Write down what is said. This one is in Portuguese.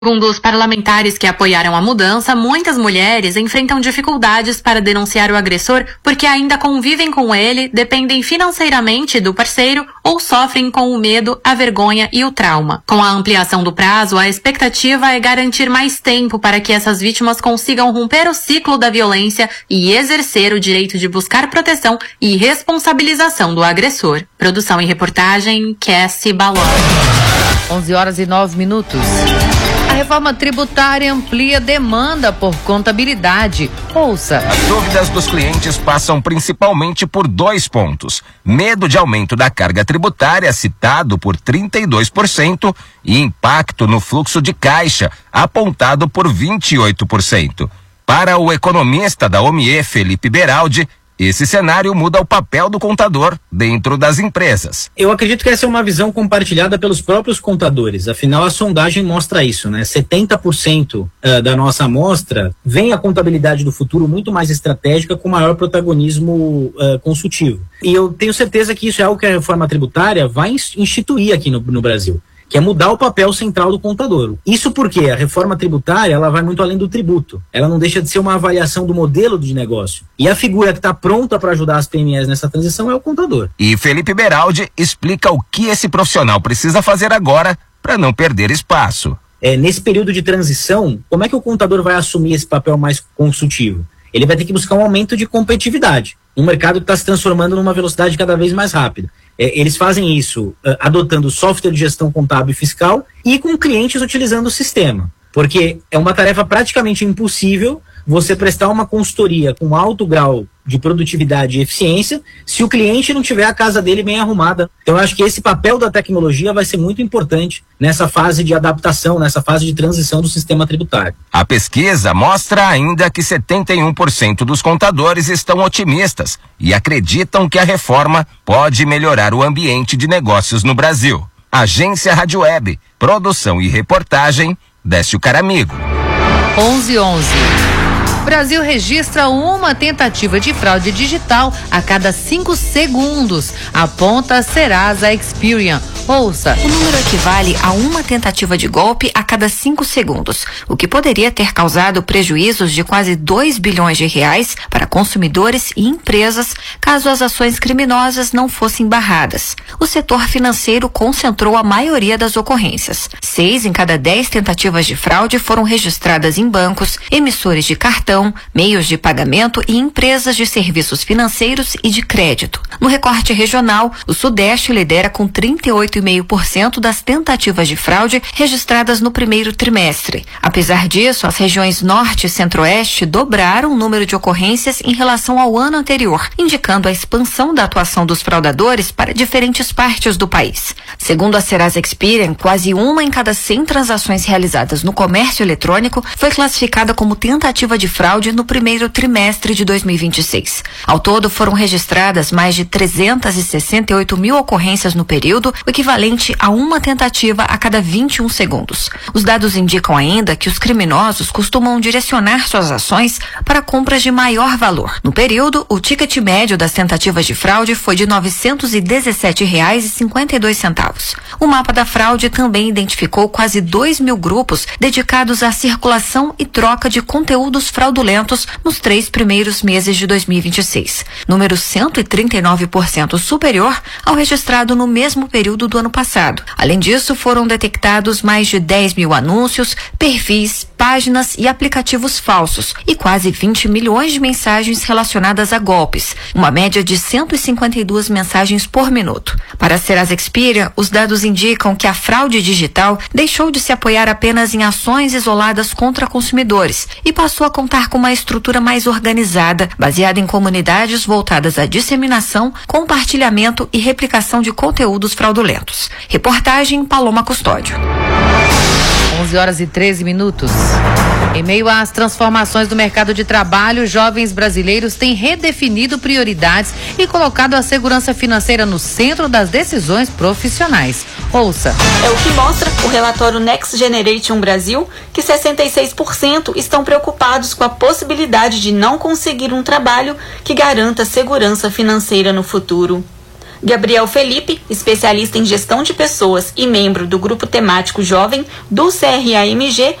Segundo os parlamentares que apoiaram a mudança, muitas mulheres enfrentam dificuldades para denunciar o agressor porque ainda convivem com ele, dependem financeiramente do parceiro ou sofrem com o medo, a vergonha e o trauma. Com a ampliação do prazo, a expectativa é garantir mais tempo para que essas vítimas consigam romper o ciclo da violência e exercer o direito de buscar proteção e responsabilização do agressor. Produção e reportagem, Cassie Balor. 11h09. A reforma tributária amplia demanda por contabilidade. Ouça. As dúvidas dos clientes passam principalmente por 2 pontos: medo de aumento da carga tributária, citado por 32%, e impacto no fluxo de caixa, apontado por 28%. Para o economista da OMIE, Felipe Beraldi, esse cenário muda o papel do contador dentro das empresas. Eu acredito que essa é uma visão compartilhada pelos próprios contadores. Afinal, a sondagem mostra isso, né? 70% da nossa amostra vem a contabilidade do futuro muito mais estratégica, com maior protagonismo consultivo. E eu tenho certeza que isso é algo que a reforma tributária vai instituir aqui no Brasil, que é mudar o papel central do contador. Isso porque a reforma tributária ela vai muito além do tributo. Ela não deixa de ser uma avaliação do modelo de negócio. E a figura que está pronta para ajudar as PMEs nessa transição é o contador. E Felipe Beraldi explica o que esse profissional precisa fazer agora para não perder espaço. Nesse período de transição, como é que o contador vai assumir esse papel mais consultivo? Ele vai ter que buscar um aumento de competitividade. Um mercado que está se transformando numa velocidade cada vez mais rápida. Eles fazem isso adotando software de gestão contábil e fiscal e com clientes utilizando o sistema. Porque é uma tarefa praticamente impossível você prestar uma consultoria com alto grau de produtividade e eficiência se o cliente não tiver a casa dele bem arrumada. Então eu acho que esse papel da tecnologia vai ser muito importante nessa fase de adaptação, nessa fase de transição do sistema tributário. A pesquisa mostra ainda que 71% dos contadores estão otimistas e acreditam que a reforma pode melhorar o ambiente de negócios no Brasil. Agência Rádio Web, produção e reportagem, Décio Caramigo. 11h11. O Brasil registra uma tentativa de fraude digital a cada 5 segundos, aponta a Serasa Experian. Ouça. O número equivale a uma tentativa de golpe a cada 5 segundos, o que poderia ter causado prejuízos de quase 2 bilhões de reais para consumidores e empresas caso as ações criminosas não fossem barradas. O setor financeiro concentrou a maioria das ocorrências. 6 em cada 10 tentativas de fraude foram registradas em bancos, emissores de cartão, meios de pagamento e empresas de serviços financeiros e de crédito. No recorte regional, o Sudeste lidera com 38,5% das tentativas de fraude registradas no primeiro trimestre. Apesar disso, as regiões Norte e Centro-Oeste dobraram o número de ocorrências em relação ao ano anterior, indicando a expansão da atuação dos fraudadores para diferentes partes do país. Segundo a Serasa Experian, quase 1 em cada 100 transações realizadas no comércio eletrônico foi classificada como tentativa de fraude no primeiro trimestre de 2026. Ao todo, foram registradas mais de 368 mil ocorrências no período, o equivalente a uma tentativa a cada 21 segundos. Os dados indicam ainda que os criminosos costumam direcionar suas ações para compras de maior valor. No período, o ticket médio das tentativas de fraude foi de R$ 917,52. O mapa da fraude também identificou quase 2 mil grupos dedicados à circulação e troca de conteúdos fraudulentos nos 3 primeiros meses de 2026, número 139% superior ao registrado no mesmo período do ano passado. Além disso, foram detectados mais de 10 mil anúncios, perfis, páginas e aplicativos falsos e quase 20 milhões de mensagens relacionadas a golpes, uma média de 152 mensagens por minuto. Para a Serasa Experian, os dados indicam que a fraude digital deixou de se apoiar apenas em ações isoladas contra consumidores e passou a contar com uma estrutura mais organizada, baseada em comunidades voltadas à disseminação, compartilhamento e replicação de conteúdos fraudulentos. Reportagem Paloma Custódio. 11h13. Em meio às transformações do mercado de trabalho, jovens brasileiros têm redefinido prioridades e colocado a segurança financeira no centro das decisões profissionais. Ouça. É o que mostra o relatório Next Generation Brasil, que 66% estão preocupados com a possibilidade de não conseguir um trabalho que garanta segurança financeira no futuro. Gabriel Felipe, especialista em gestão de pessoas e membro do grupo temático jovem do CRAMG,